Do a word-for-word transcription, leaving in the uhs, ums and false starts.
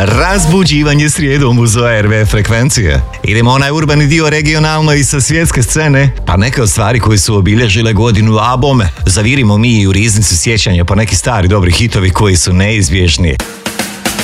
Razbuđivanje srijedom uz O R V frekvencije. Idemo onaj urbani dio regionalno i sa svjetske scene, pa neke od stvari koje su obilježile godinu albome. Zavirimo mi i u riznicu sjećanja po neki stari dobri hitovi koji su neizbježni.